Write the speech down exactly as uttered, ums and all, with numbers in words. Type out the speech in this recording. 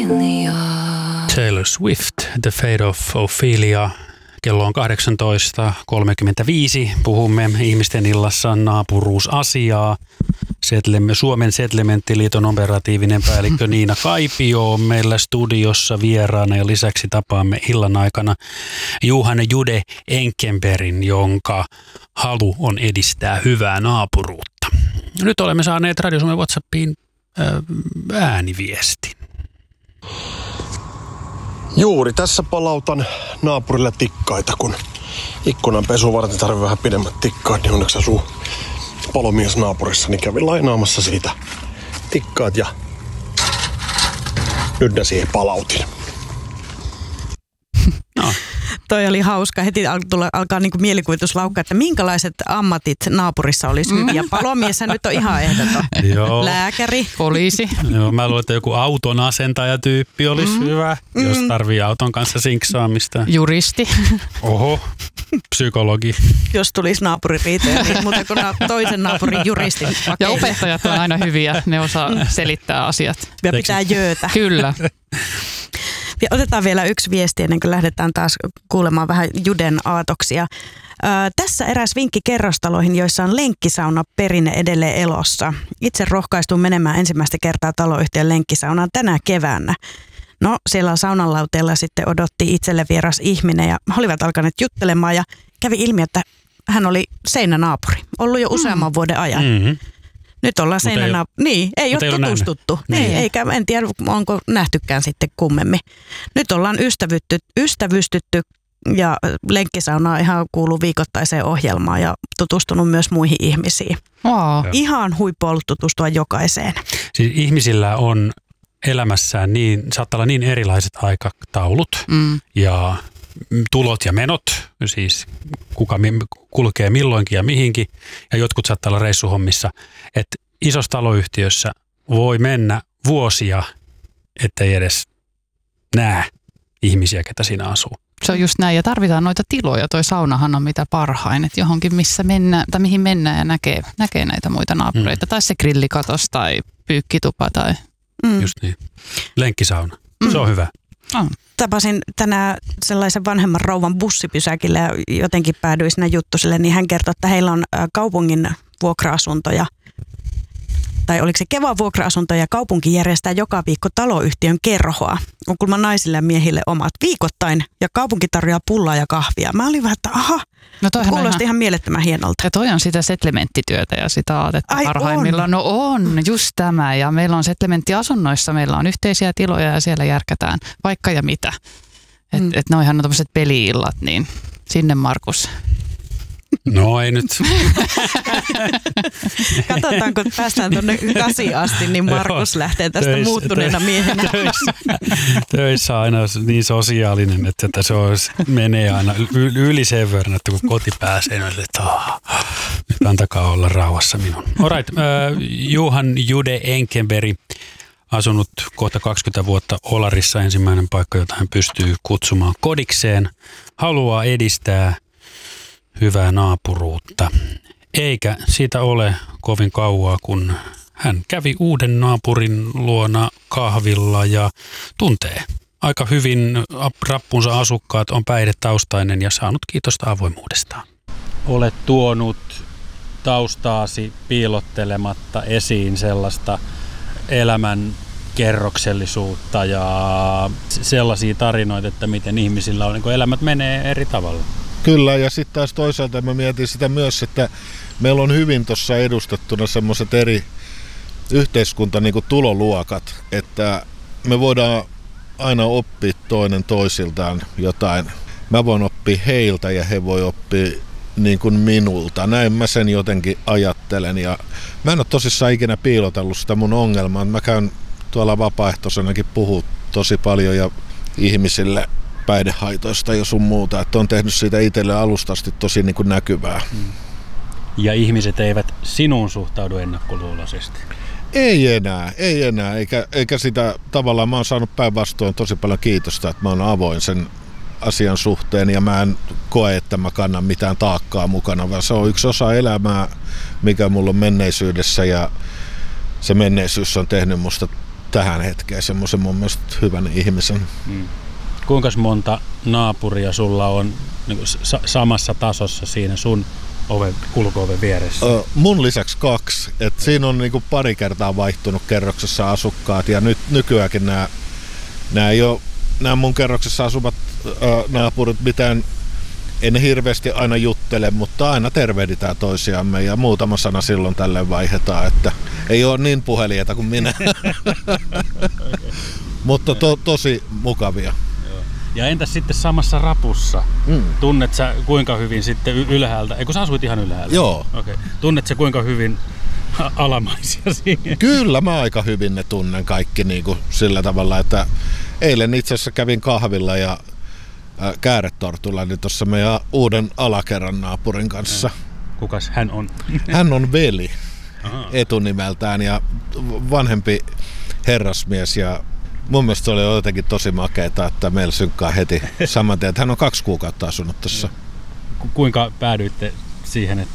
Ophelia. Taylor Swift, The Fate of Ophelia. Kello on kahdeksantoista kolmekymmentäviisi. Puhumme ihmisten illassa naapuruusasiaa. Setlemme, Suomen Setlementtiliiton operatiivinen päällikkö Niina Kaipio on meillä studiossa vieraana ja lisäksi tapaamme illan aikana Johan Jude Enkenbergin, jonka halu on edistää hyvää naapuruutta. Nyt olemme saaneet Radio Suomen WhatsAppiin ääniviestin. Juuri tässä palautan naapurille tikkaita, kun ikkunan pesu varten tarvii vähän pidemmät tikkaat, niin onneksi asuu palomies naapurissa, niin kävin lainaamassa siitä tikkaat ja nyt ne siihen palautin. No. Toi oli hauska. Heti al- alkaa niinku mielikuvitus laukkaa, että minkälaiset ammatit naapurissa olisi mm. hyviä. Palomieshän nyt on ihan ehdoton. Joo. Lääkäri. Poliisi. Joo, mä luulen, että joku auton asentajatyyppi olisi mm. hyvä, jos tarvii auton kanssa sinksaamista. Juristi. Oho, psykologi. Jos tulisi naapuririitoja, niin mutta kun toisen naapurin juristin pakeille. Ja opettajat on aina hyviä, ne osaa selittää asiat. Ja pitää jöötä. Kyllä. Otetaan vielä yksi viesti ennen kuin lähdetään taas kuulemaan vähän Juden aatoksia. Ö, tässä eräs vinkki kerrostaloihin, joissa on lenkkisauna perinne edelleen elossa. Itse rohkaistun menemään ensimmäistä kertaa taloyhtiön lenkkisaunaan tänä keväänä. No, siellä saunanlauteella sitten odotti itselle vieras ihminen ja he olivat alkaneet juttelemaan ja kävi ilmi, että hän oli seinänaapuri. Ollut jo useamman mm. vuoden ajan. Mm-hmm. Nyt ollaan seinänä. Niin, ei ole tutustuttu. Niin. Ei, eikä, en tiedä, onko nähtykään sitten kummemmin. Nyt ollaan ystävytty, ystävystytty ja lenkkisauna ihan kuuluu viikoittaiseen ohjelmaan ja tutustunut myös muihin ihmisiin. Wow. Ihan huippu ollut tutustua jokaiseen. Siis ihmisillä on elämässään niin, saattaa olla niin erilaiset aikataulut mm. ja tulot ja menot, siis kuka kulkee milloinkin ja mihinkin, ja jotkut saattaa olla reissuhommissa, että isossa taloyhtiössä voi mennä vuosia, ettei edes näe ihmisiä, ketä siinä asuu. Se on just näin, ja tarvitaan noita tiloja. Toi saunahan on mitä parhain, että johonkin missä mennään, tai mihin mennään ja näkee, näkee näitä muita naapureita, mm. tai se grillikatos tai pyykkitupa tai... Mm. Just niin. Lenkkisauna. Mm. Se on hyvä. Oh. Tapasin tänään sellaisen vanhemman rouvan bussipysäkillä ja jotenkin päädyin sinne juttusille, niin hän kertoi, että heillä on kaupungin vuokra-asuntoja, tai oliko se Kevan vuokra-asunto ja kaupunki järjestää joka viikko taloyhtiön kerhoa. On kuulemma naisille ja miehille omat viikoittain ja kaupunki tarjoaa pullaa ja kahvia. Mä olin vähän, että aha, no kuulosti ihan, ihan mielettömän hienolta. Ja toi on sitä setlementtityötä ja sitä aatetta Ai parhaimmillaan. On. No on, just tämä. Ja meillä on setlementtiasunnoissa, meillä on yhteisiä tiloja ja siellä järkätään vaikka ja mitä. Että mm. et noihan on tämmöiset peli-illat, niin sinne Markus. No ei nyt. Katsotaan, kun päästään tuonne kasi asti, niin Markus lähtee tästä töissä, muuttuneena miehenä. Töissä, töissä aina niin sosiaalinen, että se on, menee aina yli sen verran, että kun koti pääsee, niin että oh, nyt antakaa olla rauhassa minun. Alright, äh, Johan Jude Enkenberg, asunut kohta kaksikymmentä vuotta Olarissa, ensimmäinen paikka, jota hän pystyy kutsumaan kodikseen, haluaa edistää hyvää naapuruutta. Eikä siitä ole kovin kauaa, kun hän kävi uuden naapurin luona kahvilla ja tuntee aika hyvin rappunsa asukkaat, on päihdetaustainen ja saanut kiitosta avoimuudestaan. Olet tuonut taustaasi piilottelematta esiin sellaista elämän kerroksellisuutta ja sellaisia tarinoita, että miten ihmisillä on, niin elämät menee eri tavalla. Kyllä, ja sitten taas toisaalta mä mietin sitä myös, että meillä on hyvin tuossa edustettuna semmoiset eri yhteiskunta niin kuin tuloluokat, että me voidaan aina oppia toinen toisiltaan jotain. Mä voin oppia heiltä ja he voi oppia niin kuin minulta. Näin mä sen jotenkin ajattelen, ja mä en ole tosissaan ikinä piilotellut sitä mun ongelmaa. Mä käyn tuolla vapaaehtoisenakin puhua tosi paljon ja ihmisille päihdehaitoista ja sun muuta, että on tehnyt siitä itselle alusta asti tosi niin kuin näkyvää. Ja ihmiset eivät sinuun suhtaudu ennakkoluuloisesti? Ei enää, ei enää, eikä, eikä sitä tavallaan, mä oon saanut päinvastoin tosi paljon kiitosta, että mä oon avoin sen asian suhteen ja mä en koe, että mä kannan mitään taakkaa mukana, vaan se on yksi osa elämää, mikä mulla on menneisyydessä ja se menneisyys on tehnyt musta tähän hetkeen semmoisen mun mielestä hyvän ihmisen. Mm. Kuinka monta naapuria sulla on niin kuin sa- samassa tasossa siinä sun oven, kulku-oven vieressä? Ö, mun lisäksi kaksi. Et siinä on niinku pari kertaa vaihtunut kerroksessa asukkaat ja nyt nykyäänkin nämä nämä ei ole nämä mun kerroksessa asuvat ö, naapurit mitään, ei ne hirveästi aina juttele, mutta aina tervehditään toisiamme ja muutama sana silloin tällöin vaihdetaan, että ei ole niin puhelijoita kuin minä. Okay. Mutta to, tosi mukavia. Ja entäs sitten samassa rapussa? Mm. Tunnet sä kuinka hyvin sitten ylhäältä? Eikö sä asuit ihan ylhäällä? Joo. Okay. Tunnet sä kuinka hyvin alamaisia siihen? Kyllä mä aika hyvin ne tunnen kaikki niin kuin sillä tavalla, että eilen itse asiassa kävin kahvilla ja äh, Kääretortulla niin tuossa meidän uuden alakerran naapurin kanssa. Kukas hän on? Hän on Veli. Aha. Etunimeltään ja vanhempi herrasmies ja mun mielestä se oli jotenkin tosi makeeta, että meillä synkkaa heti saman tien, että hän on kaksi kuukautta asunut tuossa. Kuinka päädyitte siihen, että